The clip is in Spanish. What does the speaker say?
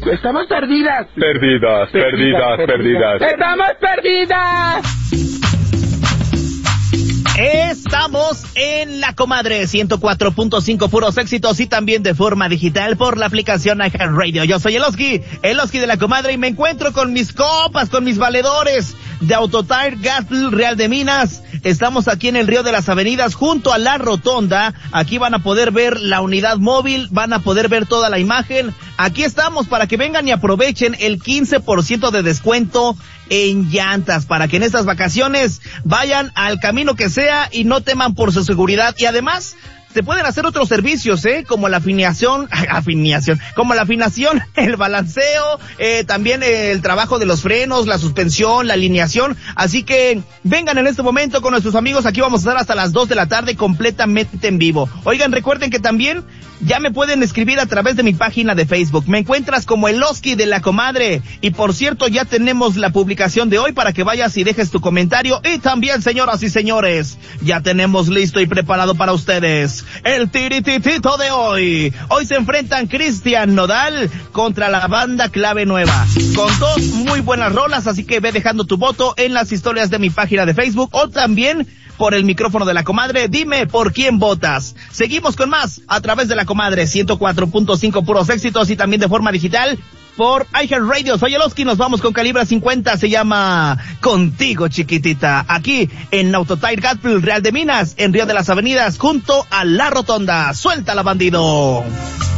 Estamos perdidas. Perdidas. ¡Estamos perdidas! Estamos en La Comadre 104.5, puros éxitos y también de forma digital por la aplicación iHeartRadio. Yo soy el Oski de La Comadre, y me encuentro con mis copas, con mis valedores de Autotire Gatl Real de Minas. Estamos aquí en el Río de las Avenidas junto a la rotonda. Aquí van a poder ver la unidad móvil, van a poder ver toda la imagen. Aquí estamos para que vengan y aprovechen el 15% de descuento en llantas, para que en estas vacaciones vayan al camino que sea y no teman por su seguridad. Y además te pueden hacer otros servicios, como la afinación, el balanceo, también el trabajo de los frenos, la suspensión, la alineación. Así que vengan en este momento con nuestros amigos. Aquí vamos a estar hasta las 2 de la tarde completamente en vivo. Oigan, recuerden que también ya me pueden escribir a través de mi página de Facebook. Me encuentras como el Oski de La Comadre. Y por cierto, ya tenemos la publicación de hoy para que vayas y dejes tu comentario. Y también, señoras y señores, ya tenemos listo y preparado para ustedes el tirititito de hoy. Hoy se enfrentan Cristian Nodal contra la banda Clave Nueva, con dos muy buenas rolas, así que ve dejando tu voto en las historias de mi página de Facebook o también por el micrófono de La Comadre. Dime por quién votas. Seguimos con más a través de La Comadre 104.5, puros éxitos y también de forma digital por iHeartRadio. Soy el Oski, nos vamos con Calibre 50, se llama Contigo Chiquitita, aquí en Autotire Gatl Real de Minas, en Río de las Avenidas, junto a la rotonda. ¡Suéltala, bandido!